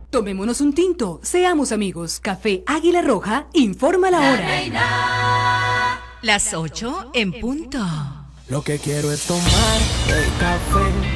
Tomémonos un tinto, seamos amigos. Café Águila Roja, informa la hora. Las 8 en punto. Lo que quiero es tomar el café